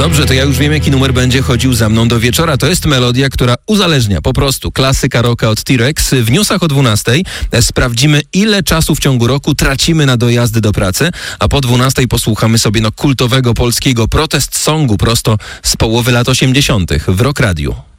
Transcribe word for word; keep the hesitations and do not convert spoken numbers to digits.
Dobrze, to ja już wiem, jaki numer będzie chodził za mną do wieczora. To jest melodia, która uzależnia po prostu. Klasyka rocka od T-Rex. W newsach o dwunastej sprawdzimy, ile czasu w ciągu roku tracimy na dojazdy do pracy, a po dwunastej posłuchamy sobie no kultowego polskiego protest songu prosto z połowy lat osiemdziesiątych w Rock Radiu.